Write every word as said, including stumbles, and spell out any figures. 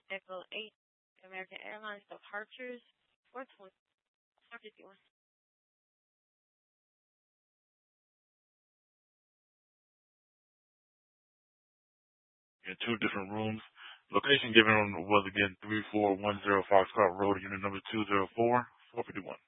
Echo eight, American Airlines departures four fifty-one. In two different rooms. Location given was again three four one zero Foxcroft Road, unit number two zero four, four fifty-one.